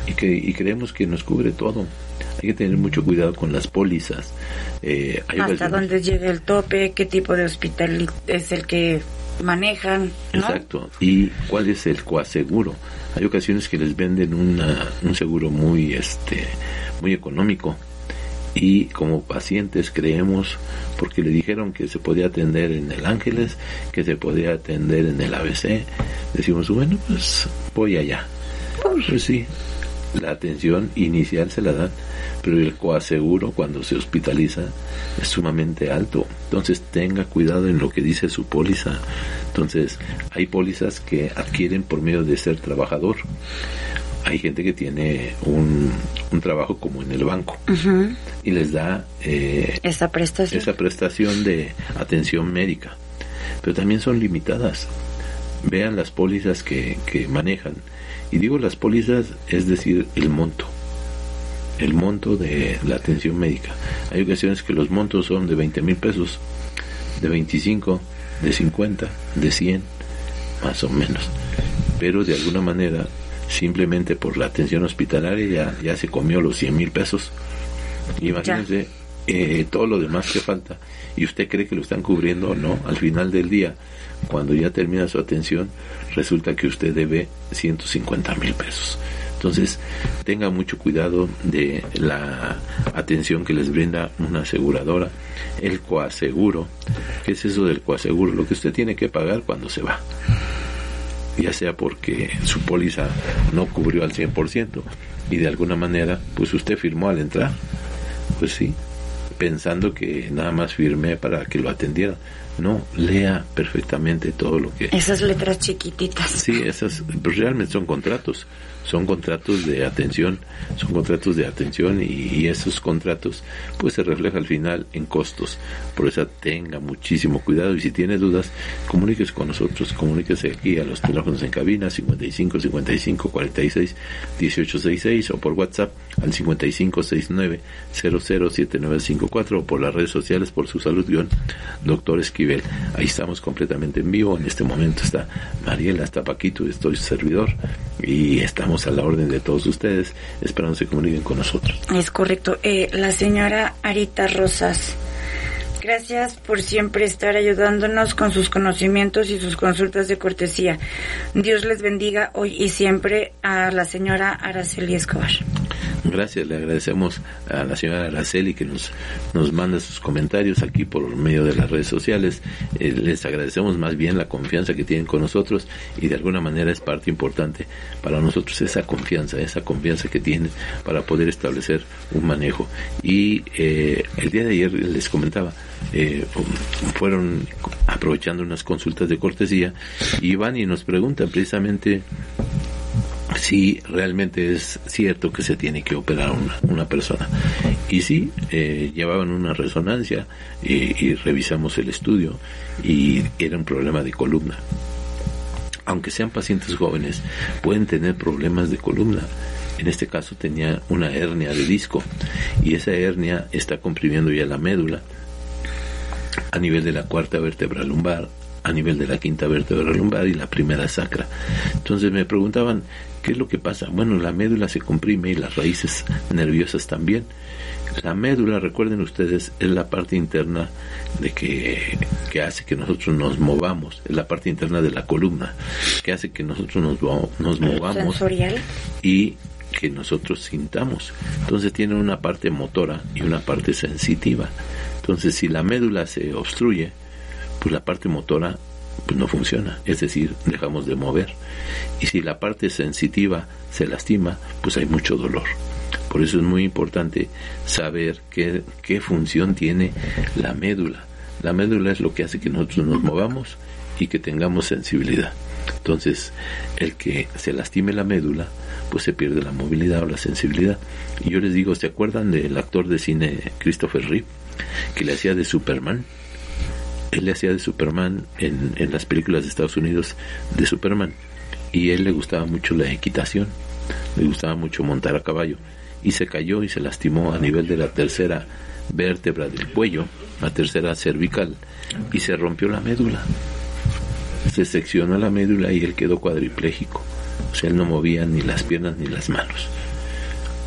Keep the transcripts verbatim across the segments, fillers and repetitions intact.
y que y creemos que nos cubre todo. Hay que tener mucho cuidado con las pólizas. Eh, hay hasta ocasiones... dónde llega el tope, qué tipo de hospital es el que manejan, ¿no? Exacto. Y cuál es el coaseguro. Hay ocasiones que les venden una, un seguro muy este muy económico, y como pacientes creemos, porque le dijeron que se podía atender en el Ángeles, que se podía atender en el A B C, decimos, bueno, pues voy allá. Pues sí, la atención inicial se la dan, pero el coaseguro cuando se hospitaliza es sumamente alto. Entonces tenga cuidado en lo que dice su póliza. Entonces hay pólizas que adquieren por medio de ser trabajador. Hay gente que tiene un, un trabajo como en el banco, uh-huh, y les da eh, esa prestación esa prestación de atención médica, pero también son limitadas. Vean las pólizas que, que manejan, y digo las pólizas, es decir, el monto el monto de la atención médica. Hay ocasiones que los montos son de veinte mil pesos, de veinticinco, de cincuenta, de cien, más o menos, pero de alguna manera, simplemente por la atención hospitalaria ya, ya se comió los cien mil pesos. Imagínense eh, todo lo demás que falta, y usted cree que lo están cubriendo o no. Al final del día, cuando ya termina su atención, resulta que usted debe ciento cincuenta mil pesos. Entonces, tenga mucho cuidado de la atención que les brinda una aseguradora. El coaseguro, ¿qué es eso del coaseguro? Lo que usted tiene que pagar cuando se va, ya sea porque su póliza no cubrió al cien por ciento y de alguna manera pues usted firmó al entrar, pues sí, pensando que nada más firmé para que lo atendieran. No, lea perfectamente todo lo que... Esas letras chiquititas. Sí, esas pues realmente son contratos, son contratos de atención, son contratos de atención y, y esos contratos pues se refleja al final en costos. Por eso tenga muchísimo cuidado, y si tiene dudas, comuníquese con nosotros, comuníquese aquí a los teléfonos en cabina cincuenta y cinco, cincuenta y cinco, cuarenta y seis, dieciocho sesenta y seis, o por WhatsApp al cincuenta y cinco, sesenta y nueve, cero cero siete nueve cinco cuatro, o por las redes sociales por su salud guión doctor Esquivel. Ahí estamos completamente en vivo. En este momento está Mariela, está Paquito, estoy su servidor, y estamos a la orden de todos ustedes, esperando se comuniquen con nosotros. Es correcto. Eh, la señora Arita Rosas, gracias por siempre estar ayudándonos con sus conocimientos y sus consultas de cortesía. Dios les bendiga hoy y siempre a la señora Araceli Escobar. Gracias, le agradecemos a la señora Araceli que nos nos manda sus comentarios aquí por medio de las redes sociales. Eh, les agradecemos más bien la confianza que tienen con nosotros, y de alguna manera es parte importante para nosotros esa confianza, esa confianza que tienen para poder establecer un manejo. Y eh, el día de ayer les comentaba, eh, fueron aprovechando unas consultas de cortesía y van y nos preguntan precisamente si realmente es cierto que se tiene que operar una, una persona. Y sí, eh, llevaban una resonancia y, y revisamos el estudio, y era un problema de columna. Aunque sean pacientes jóvenes, pueden tener problemas de columna. En este caso tenía una hernia de disco, y esa hernia está comprimiendo ya la médula a nivel de la cuarta vértebra lumbar, a nivel de la quinta vértebra lumbar y la primera sacra. Entonces me preguntaban, ¿qué es lo que pasa? Bueno, la médula se comprime y las raíces nerviosas también. La médula, recuerden ustedes, es la parte interna de que, que hace que nosotros nos movamos, es la parte interna de la columna, que hace que nosotros nos, nos movamos sensorial y que nosotros sintamos. Entonces tiene una parte motora y una parte sensitiva. Entonces si la médula se obstruye, pues la parte motora pues no funciona, es decir, dejamos de mover. Y si la parte sensitiva se lastima, pues hay mucho dolor. Por eso es muy importante saber qué, qué función tiene la médula. La médula es lo que hace que nosotros nos movamos y que tengamos sensibilidad. Entonces, el que se lastime la médula, pues se pierde la movilidad o la sensibilidad. Y yo les digo, ¿se acuerdan del actor de cine Christopher Reeve, que le hacía de Superman? Él le hacía de Superman en, en las películas de Estados Unidos de Superman, y él le gustaba mucho la equitación, le gustaba mucho montar a caballo, y se cayó y se lastimó a nivel de la tercera vértebra del cuello, la tercera cervical, y se rompió la médula, se seccionó la médula y él quedó cuadripléjico. O sea, él no movía ni las piernas ni las manos.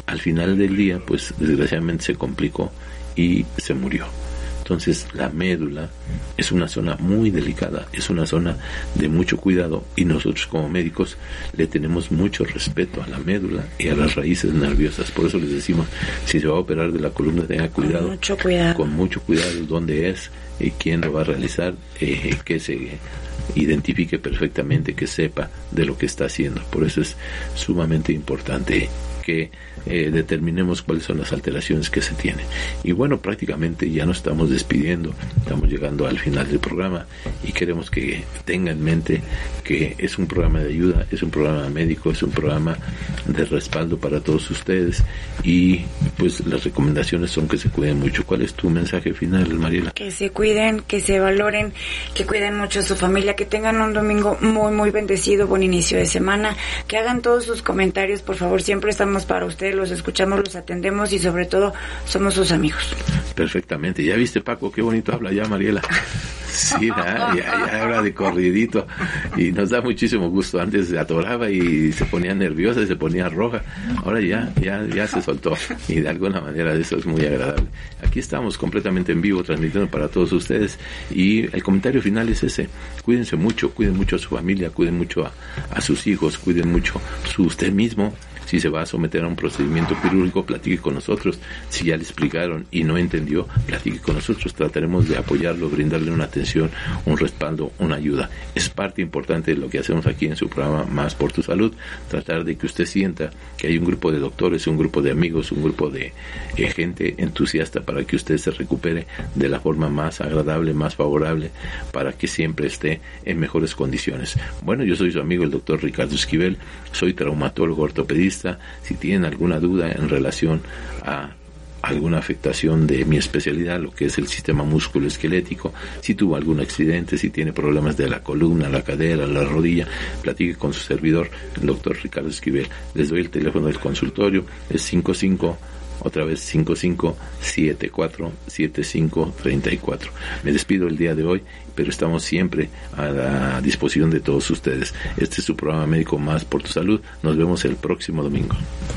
al final del día, pues desgraciadamente se complicó y se murió. Entonces la médula es una zona muy delicada, es una zona de mucho cuidado, y nosotros como médicos le tenemos mucho respeto a la médula y a las raíces nerviosas. Por eso les decimos, si se va a operar de la columna, tenga cuidado, con mucho cuidado, con mucho cuidado dónde es, y quién lo va a realizar, eh, que se identifique perfectamente, que sepa de lo que está haciendo. Por eso es sumamente importante que eh, determinemos cuáles son las alteraciones que se tienen. Y bueno, prácticamente ya nos estamos despidiendo, estamos llegando al final del programa, y queremos que tengan en mente que es un programa de ayuda, es un programa médico, es un programa de respaldo para todos ustedes, y pues las recomendaciones son que se cuiden mucho. ¿Cuál es tu mensaje final, Mariela? Que se cuiden, que se valoren, que cuiden mucho a su familia, que tengan un domingo muy muy bendecido, buen inicio de semana, que hagan todos sus comentarios, por favor, siempre estamos para ustedes, los escuchamos, los atendemos, y sobre todo somos sus amigos. Perfectamente. ¿Ya viste, Paco? Qué bonito habla ya Mariela. Sí, ya, ya, ya habla de corridito, y nos da muchísimo gusto. Antes se atoraba y se ponía nerviosa y se ponía roja. Ahora ya, ya, ya se soltó, y de alguna manera eso es muy agradable. Aquí estamos completamente en vivo, transmitiendo para todos ustedes, y el comentario final es ese: cuídense mucho, cuiden mucho a su familia, cuiden mucho a, a sus hijos, cuiden mucho su usted mismo. Si se va a someter a un procedimiento quirúrgico, platique con nosotros. Si ya le explicaron y no entendió, platique con nosotros. Trataremos de apoyarlo, brindarle una atención, un respaldo, una ayuda. Es parte importante de lo que hacemos aquí en su programa Más por tu Salud, tratar de que usted sienta que hay un grupo de doctores, un grupo de amigos, un grupo de eh, gente entusiasta para que usted se recupere de la forma más agradable, más favorable, para que siempre esté en mejores condiciones. Bueno, yo soy su amigo el doctor Ricardo Esquivel, soy traumatólogo ortopedista. Si tienen alguna duda en relación a alguna afectación de mi especialidad, lo que es el sistema musculoesquelético, si tuvo algún accidente, si tiene problemas de la columna, la cadera, la rodilla, platique con su servidor, el doctor Ricardo Esquivel. Les doy el teléfono del consultorio, es cinco cinco, otra vez cinco cinco siete cuatro siete cinco tres cuatro. Me despido el día de hoy, pero estamos siempre a la disposición de todos ustedes. Este es su programa médico Más por tu Salud. Nos vemos el próximo domingo.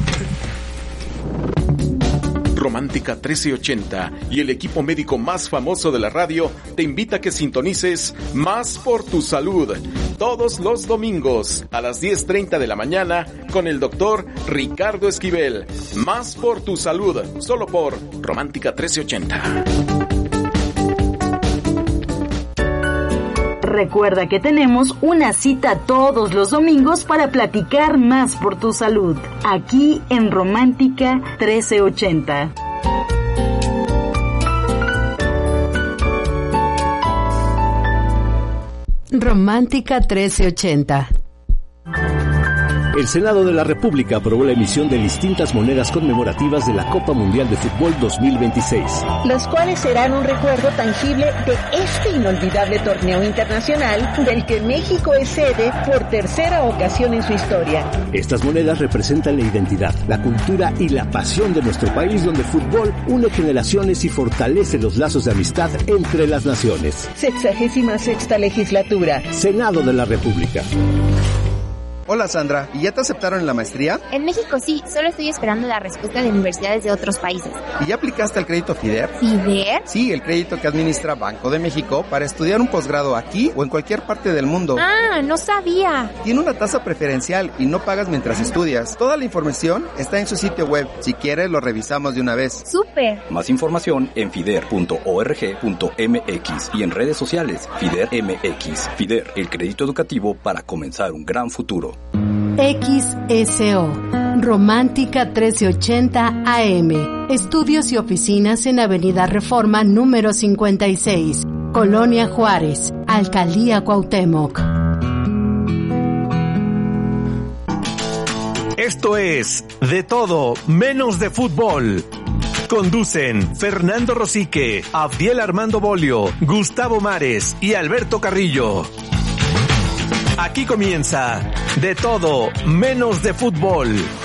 Romántica trece ochenta y el equipo médico más famoso de la radio te invita a que sintonices Más por tu Salud todos los domingos a las diez treinta de la mañana con el doctor Ricardo Esquivel. Más por tu Salud, solo por Romántica trece ochenta. Recuerda que tenemos una cita todos los domingos para platicar más por tu salud, aquí en Romántica trece ochenta. Romántica trece ochenta. El Senado de la República aprobó la emisión de distintas monedas conmemorativas de la Copa Mundial de Fútbol dos mil veintiséis. Los cuales serán un recuerdo tangible de este inolvidable torneo internacional del que México es sede por tercera ocasión en su historia. Estas monedas representan la identidad, la cultura y la pasión de nuestro país, donde el fútbol une generaciones y fortalece los lazos de amistad entre las naciones. Sexagésima sexta legislatura. Senado de la República. Hola Sandra, ¿y ya te aceptaron en la maestría? En México sí, solo estoy esperando la respuesta de universidades de otros países. ¿Y ya aplicaste al crédito FIDER? ¿FIDER? Sí, el crédito que administra Banco de México para estudiar un posgrado aquí o en cualquier parte del mundo. Ah, no sabía. Tiene una tasa preferencial y no pagas mientras estudias. Toda la información está en su sitio web. Si quieres, lo revisamos de una vez. ¡Súper! Más información en fider punto org punto m x y en redes sociales FIDER M X. FIDER, el crédito educativo para comenzar un gran futuro. X S O, Romántica trece ochenta A M, estudios y oficinas en Avenida Reforma número cincuenta y seis, Colonia Juárez, Alcaldía Cuauhtémoc. Esto es De Todo, Menos de Fútbol. Conducen Fernando Rosique, Abdiel Armando Bolio, Gustavo Mares y Alberto Carrillo. Aquí comienza De Todo, Menos de Fútbol.